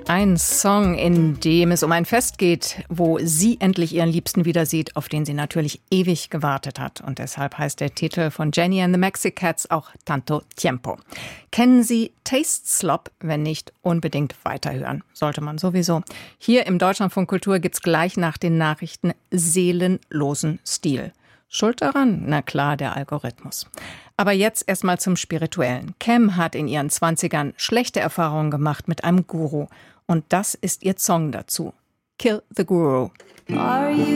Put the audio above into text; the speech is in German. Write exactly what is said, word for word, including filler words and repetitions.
Ein Song, in dem es um ein Fest geht, wo sie endlich ihren Liebsten wieder sieht, auf den sie natürlich ewig gewartet hat. Und deshalb heißt der Titel von Jenny and the Mexicats auch Tanto Tiempo. Kennen Sie Taste Slop? Wenn nicht, unbedingt weiterhören. Sollte man sowieso. Hier im Deutschlandfunk Kultur gibt's gleich nach den Nachrichten seelenlosen Stil. Schuld daran? Na klar, der Algorithmus. Aber jetzt erstmal zum Spirituellen. Cam hat in ihren Zwanzigern schlechte Erfahrungen gemacht mit einem Guru. Und das ist ihr Song dazu. Kill the Guru. Are you